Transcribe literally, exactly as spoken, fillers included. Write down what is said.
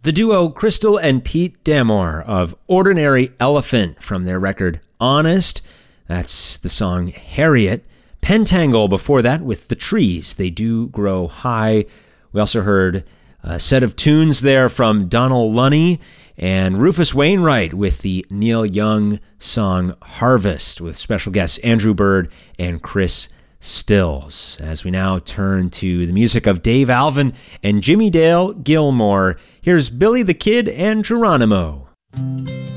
The duo Crystal and Pete Damore of Ordinary Elephant from their record Honest. That's the song Harriet. Pentangle before that with The Trees, They Do Grow High. We also heard a set of tunes there from Donald Lunny and Rufus Wainwright with the Neil Young song Harvest with special guests Andrew Bird and Chris Stills. As we now turn to the music of Dave Alvin and Jimmy Dale Gilmore, here's Billy the Kid and Geronimo.